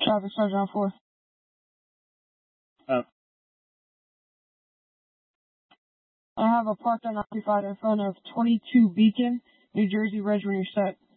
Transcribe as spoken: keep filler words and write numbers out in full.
Traffic Sergeant on four. Oh. I have a parked unoccupied in front of twenty-two Beacon, New Jersey. Reg when you're set.